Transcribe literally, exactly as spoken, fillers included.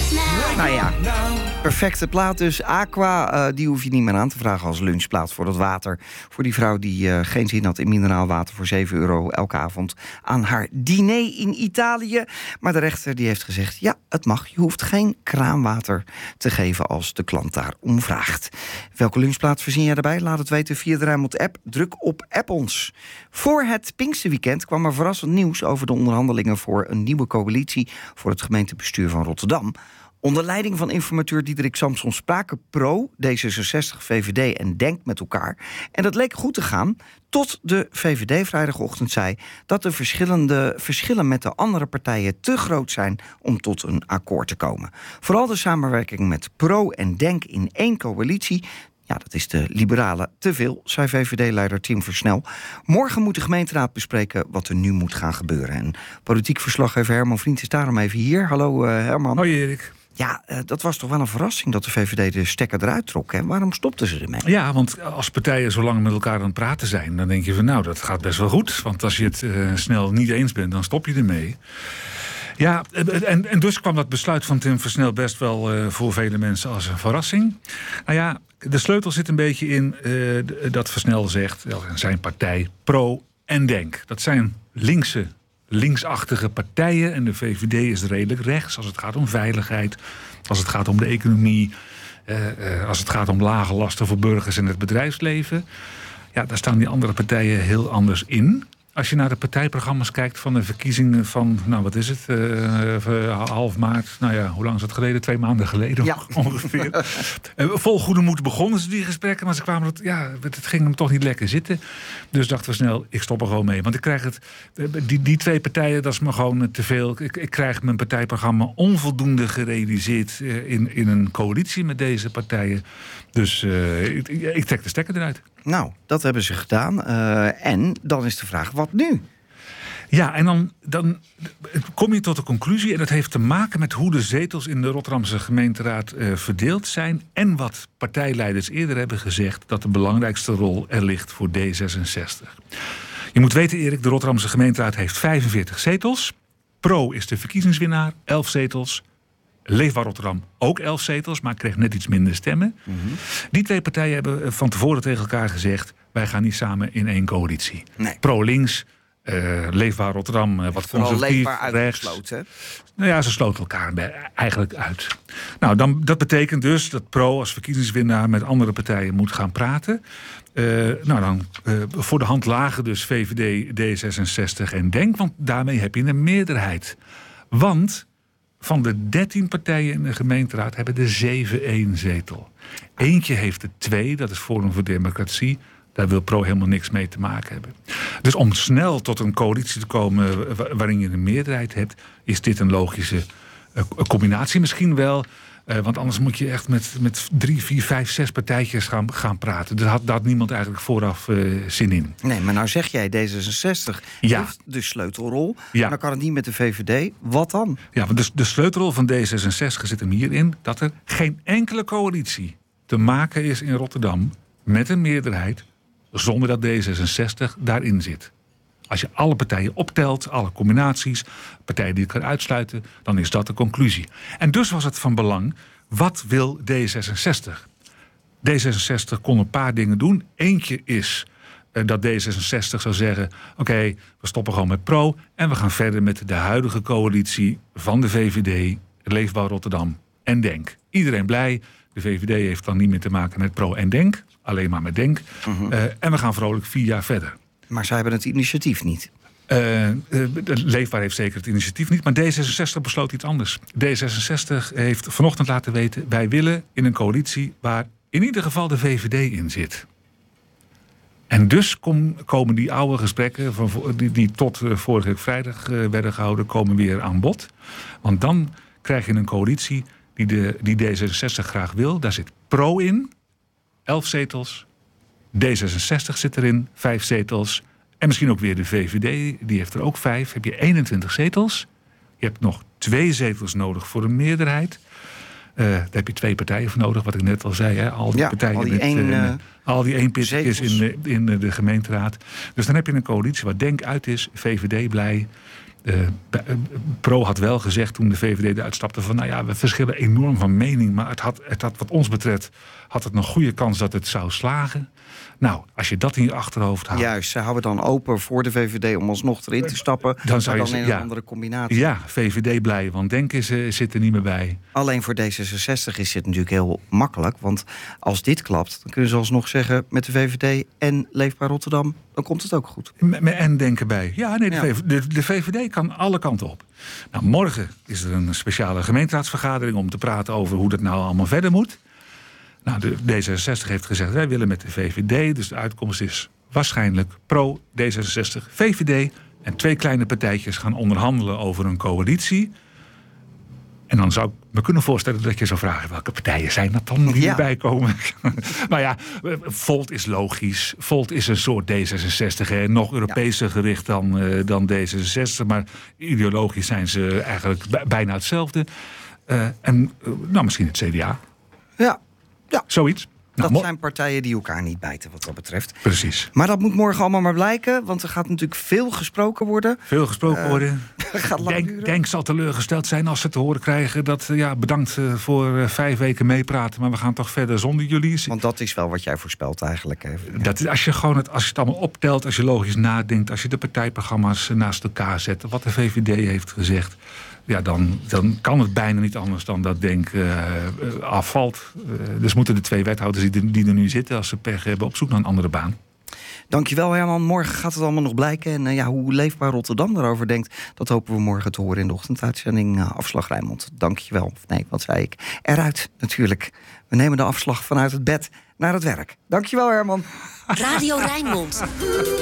Nou ja, perfecte plaat dus. Aqua, uh, die hoef je niet meer aan te vragen als lunchplaat voor dat water. Voor die vrouw die uh, geen zin had in mineraalwater voor zeven euro elke avond aan haar diner in Italië. Maar de rechter die heeft gezegd, ja, het mag. Je hoeft geen kraanwater te geven als de klant daarom vraagt. Welke lunchplaat verzin jij daarbij? Laat het weten via de Rijnmond-app. Druk op App ons. Voor het Pinksterweekend kwam er verrassend nieuws over de onderhandelingen voor een nieuwe coalitie voor het gemeentebestuur van Rotterdam. Onder leiding van informateur Diederik Samson spraken Pro, D zesenzestig, V V D en Denk met elkaar. En dat leek goed te gaan, tot de V V D vrijdagochtend zei dat de verschillende verschillen met de andere partijen te groot zijn om tot een akkoord te komen. Vooral de samenwerking met Pro en Denk in één coalitie, ja, dat is de liberalen te veel, zei V V D-leider Tim Versnel. Morgen moet de gemeenteraad bespreken wat er nu moet gaan gebeuren. En politiek verslaggever Herman Vriend is daarom even hier. Hallo uh, Herman. Hoi Erik. Ja, uh, dat was toch wel een verrassing dat de V V D de stekker eruit trok. Hè? Waarom stopten ze ermee? Ja, want als partijen zo lang met elkaar aan het praten zijn, dan denk je van nou, dat gaat best wel goed. Want als je het uh, snel niet eens bent, dan stop je ermee. Ja, en, en dus kwam dat besluit van Tim Versnel best wel uh, voor vele mensen als een verrassing. Nou ja, de sleutel zit een beetje in uh, dat Versnel zegt, zijn partij Pro en Denk. Dat zijn linkse, linksachtige partijen en de V V D is redelijk rechts als het gaat om veiligheid, als het gaat om de economie, uh, uh, als het gaat om lage lasten voor burgers en het bedrijfsleven. Ja, daar staan die andere partijen heel anders in. Als je naar de partijprogramma's kijkt van de verkiezingen van, nou wat is het, uh, half maart, nou ja, hoe lang is dat geleden? Twee maanden geleden ja. ongeveer. uh, vol goede moed begonnen ze die gesprekken, maar ze kwamen dat, ja, het ging hem toch niet lekker zitten. Dus dachten we snel, ik stop er gewoon mee. Want ik krijg het, die, die twee partijen, dat is me gewoon te veel. Ik, ik krijg mijn partijprogramma onvoldoende gerealiseerd uh, in, in een coalitie met deze partijen. Dus uh, ik, ik trek de stekker eruit. Nou, dat hebben ze gedaan. Uh, en dan is de vraag, wat nu? Ja, en dan, dan kom je tot de conclusie, en dat heeft te maken met hoe de zetels in de Rotterdamse gemeenteraad uh, verdeeld zijn en wat partijleiders eerder hebben gezegd, dat de belangrijkste rol er ligt voor D zesenzestig. Je moet weten, Erik, de Rotterdamse gemeenteraad heeft vijfenveertig zetels. Pro is de verkiezingswinnaar, elf zetels. Leefbaar Rotterdam ook elf zetels, maar kreeg net iets minder stemmen. Mm-hmm. Die twee partijen hebben van tevoren tegen elkaar gezegd, wij gaan niet samen in één coalitie. Nee. Pro links, uh, Leefbaar Rotterdam, uh, wat conservatief, rechts. Nou ja, ze sloten elkaar eigenlijk uit. Nou, dan, dat betekent dus dat Pro als verkiezingswinnaar met andere partijen moet gaan praten. Uh, nou dan, uh, voor de hand lagen dus V V D, D zesenzestig en Denk, want daarmee heb je een meerderheid. Want van de dertien partijen in de gemeenteraad hebben er zeven één zetel. Eentje heeft er twee, dat is Forum voor Democratie. Daar wil Pro helemaal niks mee te maken hebben. Dus om snel tot een coalitie te komen waarin je een meerderheid hebt, is dit een logische uh, combinatie misschien wel. Uh, want anders moet je echt met, met drie, vier, vijf, zes partijtjes gaan, gaan praten. Daar had, daar had niemand eigenlijk vooraf uh, zin in. Nee, maar nou zeg jij D zesenzestig ja. heeft de sleutelrol. Ja. Dan kan het niet met de V V D. Wat dan? Ja, want de, de sleutelrol van D zesenzestig zit hem hierin dat er geen enkele coalitie te maken is in Rotterdam met een meerderheid zonder dat D zesenzestig daarin zit. Als je alle partijen optelt, alle combinaties, partijen die het kan uitsluiten, dan is dat de conclusie. En dus was het van belang, wat wil D zesenzestig? D zesenzestig kon een paar dingen doen. Eentje is uh, dat D zesenzestig zou zeggen, oké, okay, we stoppen gewoon met Pro en we gaan verder met de huidige coalitie van de V V D, Leefbaar Rotterdam en Denk. Iedereen blij. De V V D heeft dan niet meer te maken met Pro en Denk, alleen maar met Denk. Uh-huh. Uh, en we gaan vrolijk vier jaar verder. Maar zij hebben het initiatief niet. Uh, uh, Leefbaar heeft zeker het initiatief niet, maar D zesenzestig besloot iets anders. D zesenzestig heeft vanochtend laten weten, wij willen in een coalitie waar in ieder geval de V V D in zit. En dus kom, komen die oude gesprekken van, die, die tot uh, vorige week vrijdag uh, werden gehouden, komen weer aan bod. Want dan krijg je een coalitie die, de, die D zesenzestig graag wil. Daar zit Pro in, elf zetels. D zesenzestig zit erin, vijf zetels. En misschien ook weer de V V D, die heeft er ook vijf. Heb je eenentwintig zetels. Je hebt nog twee zetels nodig voor een meerderheid. Uh, daar heb je twee partijen voor nodig, wat ik net al zei. Hè? Al die ja, partijen al die met, één, uh, met, al die eenpittigers in de, in de gemeenteraad. Dus dan heb je een coalitie waar Denk uit is, V V D blij. Uh, Pro had wel gezegd toen de V V D eruit stapte van, nou ja, we verschillen enorm van mening, maar het had, het had wat ons betreft had het een goede kans dat het zou slagen. Nou, als je dat in je achterhoofd houdt. Juist, ze houden dan open voor de V V D om alsnog erin te stappen. Dan zou je dan in ja, een andere combinatie. Ja, V V D blij, want Denk is, uh, zit er niet meer bij. Alleen voor D zesenzestig is dit natuurlijk heel makkelijk. Want als dit klapt, dan kunnen ze alsnog zeggen met de V V D en Leefbaar Rotterdam, dan komt het ook goed. Met, met en Denk erbij. Ja, nee, de, ja. V V D, de, de V V D kan alle kanten op. Nou, morgen is er een speciale gemeenteraadsvergadering om te praten over hoe dat nou allemaal verder moet. Nou, de D zesenzestig heeft gezegd, wij willen met de V V D. Dus de uitkomst is waarschijnlijk pro D zesenzestig, V V D. En twee kleine partijtjes gaan onderhandelen over een coalitie. En dan zou ik me kunnen voorstellen dat je zou vragen, welke partijen zijn dat dan die ja. erbij komen? Maar ja, Volt is logisch. Volt is een soort D zesenzestig. Hè. Nog Europese ja. gericht dan, uh, dan D zesenzestig. Maar ideologisch zijn ze eigenlijk b- bijna hetzelfde. Uh, en uh, nou, misschien het C D A. Ja. Ja. Zoiets. Dat Nou, mo- zijn partijen die elkaar niet bijten wat dat betreft. Precies. Maar dat moet morgen allemaal maar blijken. Want er gaat natuurlijk veel gesproken worden. Veel gesproken uh, worden. gaat lang Denk, duren. Denk zal teleurgesteld zijn als ze te horen krijgen dat, ja, bedankt uh, voor uh, vijf weken meepraten, maar we gaan toch verder zonder jullie. Want dat is wel wat jij voorspelt eigenlijk. Hè? Ja. Dat is, als je gewoon het, als je het allemaal optelt, als je logisch nadenkt, als je de partijprogramma's naast elkaar zet, wat de V V D heeft gezegd, ja, dan, dan kan het bijna niet anders dan dat Denk uh, uh, afvalt. Uh, dus moeten de twee wethouders die, die er nu zitten, als ze pech hebben, op zoek naar een andere baan. Dankjewel, Herman. Morgen gaat het allemaal nog blijken. En uh, ja, hoe Leefbaar Rotterdam erover denkt, dat hopen we morgen te horen in de ochtenduitzending uh, Afslag Rijnmond. Dankjewel. Nee, wat zei ik? Eruit, natuurlijk. We nemen de afslag vanuit het bed naar het werk. Dankjewel, Herman. Radio Rijnmond.